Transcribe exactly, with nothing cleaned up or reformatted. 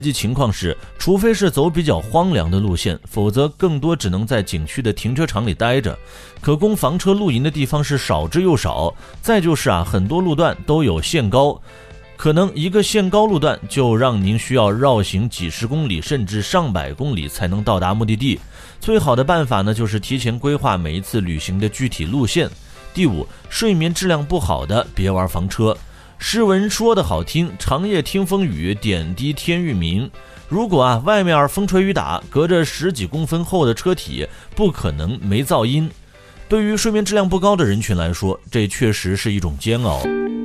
实际情况是，除非是走比较荒凉的路线，否则更多只能在景区的停车场里待着，可供房车露营的地方是少之又少。再就是啊，很多路段都有限高，可能一个限高路段就让您需要绕行几十公里甚至上百公里才能到达目的地。最好的办法呢，就是提前规划每一次旅行的具体路线。第五，睡眠质量不好的别玩房车。诗文说的好听，长夜听风雨，点滴天欲明。如果啊外面风吹雨打，隔着十几公分厚的车体，不可能没噪音。对于睡眠质量不高的人群来说，这确实是一种煎熬。